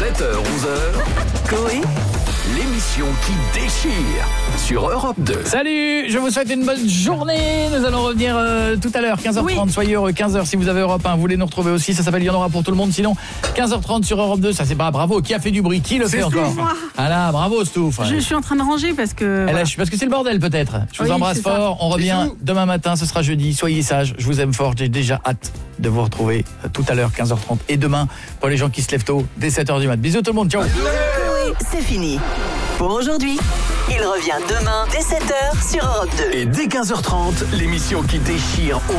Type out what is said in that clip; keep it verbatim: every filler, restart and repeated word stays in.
sept heures onze heures, Coé, l'émission qui déchire sur Europe deux. Salut, je vous souhaite une bonne journée. Nous allons revenir euh, tout à l'heure, quinze heures trente. Oui. Soyez heureux, quinze heures si vous avez Europe un. Vous voulez nous retrouver aussi, ça s'appelle Il y en aura pour tout le monde. Sinon, quinze heures trente sur Europe deux, ça c'est pas bravo. Qui a fait du bruit? Qui le fait encore? Ah là, bravo Stouff. Je suis en train de ranger parce que... Voilà. Lâche, parce que c'est le bordel peut-être. Je vous oui, embrasse fort. On revient Bisous. Demain matin, ce sera jeudi. Soyez sages, je vous aime fort. J'ai déjà hâte de vous retrouver tout à l'heure, quinze heures trente. Et demain, pour les gens qui se lèvent tôt, dès sept heures du mat. Bisous tout le monde, ciao. Oui, c'est fini pour aujourd'hui. Il revient demain dès sept heures sur Europe deux. Et dès quinze heures trente, l'émission qui déchire